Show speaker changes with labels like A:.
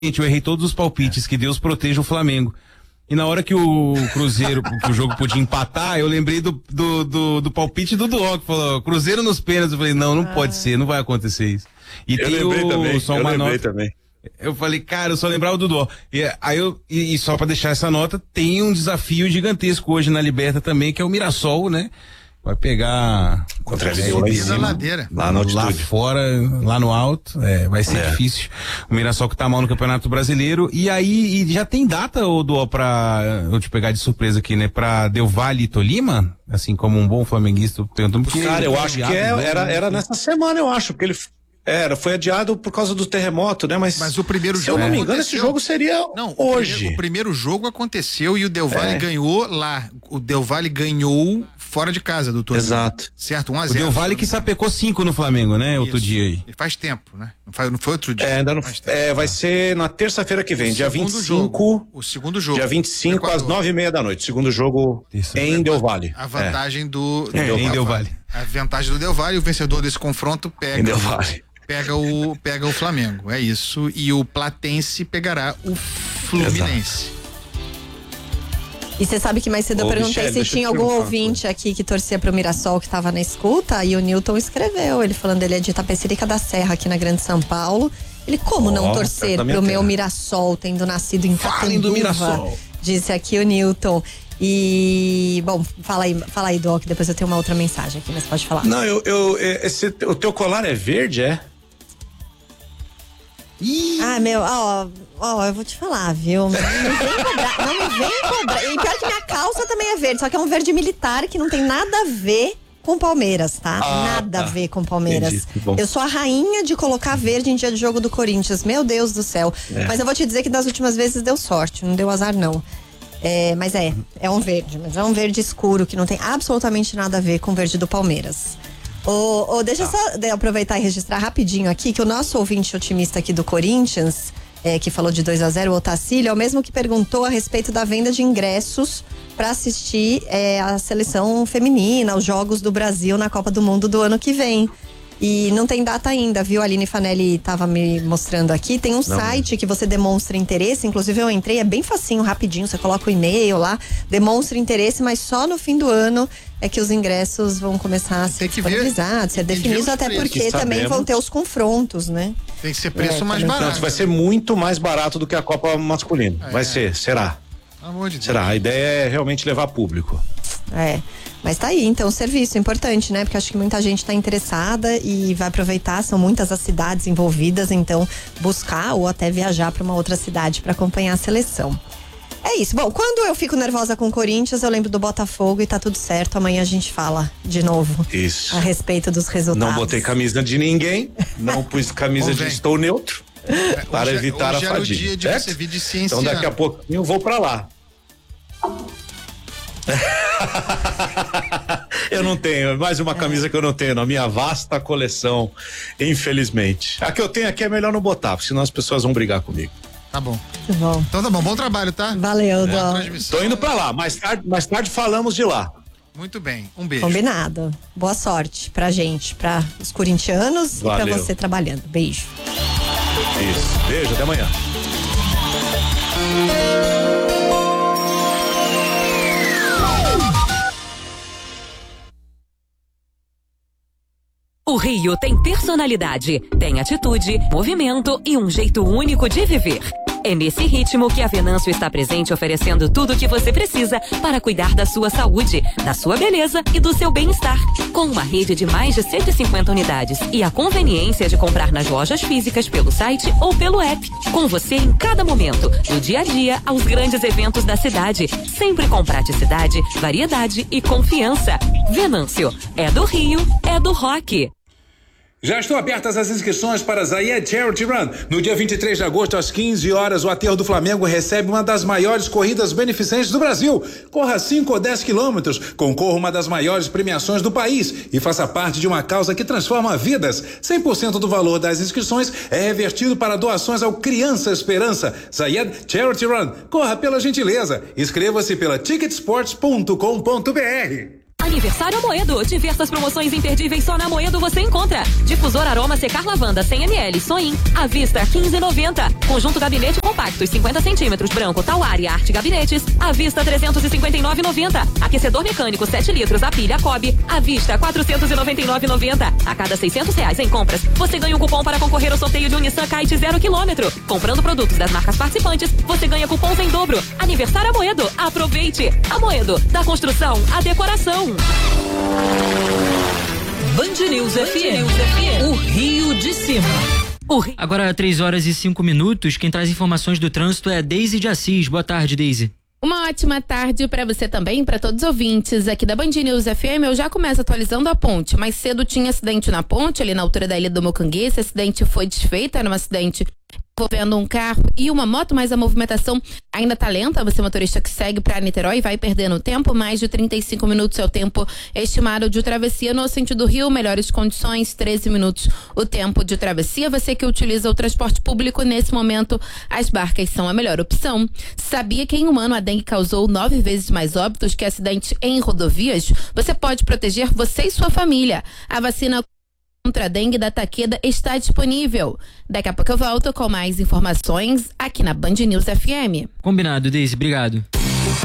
A: eu errei todos os palpites, que Deus proteja o Flamengo. E na hora que o Cruzeiro, que o jogo podia empatar, eu lembrei do palpite do Duó, que falou, Cruzeiro nos pênaltis. Eu falei, não pode ser, não vai acontecer isso. E
B: eu
A: tem
B: lembrei também,
A: só uma nota. Também. Eu falei, cara, eu só lembrava do Duó. E só pra deixar essa nota, tem um desafio gigantesco hoje na Liberta também, que é o Mirassol, né? Vai pegar
B: contra a
C: ladeira.
A: Lá fora, lá no alto, vai ser difícil. O Mirassol que tá mal no Campeonato Brasileiro. E já tem data, Duó, pra eu te pegar de surpresa aqui, né? Pra Del Valle e Tolima? Assim como um bom flamenguista,
B: cara, eu acho que era nessa semana, eu acho, porque ele foi adiado por causa do terremoto, né? Mas
C: o primeiro
B: se
C: jogo.
B: Se eu não me engano, esse jogo seria hoje.
C: O primeiro jogo aconteceu e o Del Valle ganhou lá. O Del Valle ganhou fora de casa do Tolima.
B: Exato.
C: Certo, 1-0.
A: O Del Valle que sapecou 5 no Flamengo, né? Isso. Outro dia aí.
C: E faz tempo, né? Não foi outro dia.
B: Ainda não. Vai ser na terça-feira que vem, dia 25.
C: O segundo jogo.
B: Dia 25 às 9:30 da noite. Segundo jogo em Del Valle.
C: A vantagem do
A: Del Valle.
C: A vantagem do Del Valle, o vencedor desse confronto
B: em Del Valle.
C: Pega o Flamengo, é isso. E o Platense pegará o Fluminense.
D: Exato. E você sabe que mais cedo eu perguntei se tinha algum ouvinte aqui que torcia pro Mirassol que tava na escuta, e o Newton escreveu, ele falando, ele é de Itapecerica da Serra, aqui na Grande São Paulo. Ele, como não torcer pro meu Mirassol, tendo nascido em Catanduva? Disse aqui o Newton. E, bom, fala aí, Doc, depois eu tenho uma outra mensagem aqui, mas pode falar.
B: Não, o teu colar é verde, é?
D: Eu vou te falar, viu? Não me vem cobrar. E pior que minha calça também é verde, só que é um verde militar que não tem nada a ver com Palmeiras, tá? Nada a ver com Palmeiras. Eu sou a rainha de colocar verde em dia de jogo do Corinthians, meu Deus do céu. Mas eu vou te dizer que das últimas vezes deu sorte, não deu azar não. Mas é um verde, mas é um verde escuro que não tem absolutamente nada a ver com o verde do Palmeiras. Deixa eu só aproveitar e registrar rapidinho aqui que o nosso ouvinte otimista aqui do Corinthians, que falou de 2-0, o Otacílio, é o mesmo que perguntou a respeito da venda de ingressos para assistir a seleção feminina, os Jogos do Brasil na Copa do Mundo do ano que vem. E não tem data ainda, viu? A Aline Fanelli estava me mostrando aqui. Tem um site que você demonstra interesse. Inclusive eu entrei, é bem facinho, rapidinho. Você coloca o e-mail lá, demonstra interesse, mas só no fim do ano é que os ingressos vão começar a ser disponibilizados, ser definidos, até porque também vão ter os confrontos, né?
C: Tem que ser preço mais barato.
B: Então, vai ser muito mais barato do que a Copa masculina. Vai ser, será?
C: Amor de Deus.
B: Será? A ideia é realmente levar público.
D: Mas tá aí, então, o serviço importante, né? Porque acho que muita gente tá interessada e vai aproveitar, são muitas as cidades envolvidas, então buscar ou até viajar para uma outra cidade para acompanhar a seleção. É isso. Bom, quando eu fico nervosa com o Corinthians, eu lembro do Botafogo e tá tudo certo. Amanhã a gente fala de novo a respeito dos resultados.
B: Não botei camisa de ninguém, não pus camisa de estou neutro, para evitar a fadiga.
C: Hoje é o dia de você vir de ciência.
B: Então daqui a pouquinho eu vou para lá. Eu não tenho, mais uma camisa que eu não tenho na minha vasta coleção, infelizmente. A que eu tenho aqui é melhor não botar, porque senão as pessoas vão brigar comigo.
C: Tá bom.
D: Tá bom.
C: Então tá bom, bom trabalho, tá?
D: Valeu, Dó.
B: Tô indo pra lá, mais tarde falamos de lá.
C: Muito bem, um beijo.
D: Combinado. Boa sorte pra gente, pra os corintianos. Valeu. E pra você trabalhando. Beijo.
B: Isso, beijo, até amanhã.
E: O Rio tem personalidade, tem atitude, movimento e um jeito único de viver. É nesse ritmo que a Venâncio está presente, oferecendo tudo o que você precisa para cuidar da sua saúde, da sua beleza e do seu bem-estar. Com uma rede de mais de 150 unidades e a conveniência de comprar nas lojas físicas pelo site ou pelo app. Com você em cada momento, do dia a dia aos grandes eventos da cidade. Sempre com praticidade, variedade e confiança. Venâncio, é do Rio, é do rock.
F: Já estão abertas as inscrições para a Zayed Charity Run. No dia 23 de agosto, às 15 horas, o Aterro do Flamengo recebe uma das maiores corridas beneficentes do Brasil. Corra 5 ou 10 quilômetros, concorra uma das maiores premiações do país e faça parte de uma causa que transforma vidas. 100% do valor das inscrições é revertido para doações ao Criança Esperança. Zayed Charity Run. Corra pela gentileza. Inscreva-se pela ticketsports.com.br.
E: Aniversário Amoedo. Diversas promoções imperdíveis só na Amoedo você encontra. Difusor aroma secar lavanda 100 ml Soin, à vista R$15,90. Conjunto gabinete compactos 50 centímetros branco Tauari Arte Gabinetes, à vista R$359,90. Aquecedor mecânico 7 litros a pilha Cobb, à vista R$499,90. A cada R$600 em compras, você ganha um cupom para concorrer ao sorteio de um Nissan Kite 0 km. Comprando produtos das marcas participantes, você ganha cupons em dobro. Aniversário Amoedo. Aproveite. Amoedo, da construção à decoração.
G: Band News FM, o Rio de Cima.
H: Agora 3h05. Quem traz informações do trânsito é a Deise de Assis. Boa tarde, Deise.
I: Uma ótima tarde para você também, para todos os ouvintes aqui da Band News FM. Eu já começo atualizando a ponte. Mais cedo tinha acidente na ponte, ali na altura da Ilha do Mocanguê. Esse acidente foi desfeito, era um acidente envolvendo um carro e uma moto, mas a movimentação ainda tá lenta. Você, motorista que segue para Niterói, vai perdendo tempo. Mais de 35 minutos é o tempo estimado de travessia no sentido Rio. Melhores condições, 13 minutos o tempo de travessia. Você que utiliza o transporte público, nesse momento, as barcas são a melhor opção. Sabia que em um ano a dengue causou 9 vezes mais óbitos que acidentes em rodovias? Você pode proteger você e sua família. A vacina contra a dengue da Takeda está disponível. Daqui a pouco eu volto com mais informações aqui na Band News FM.
H: Combinado, Deise. Obrigado.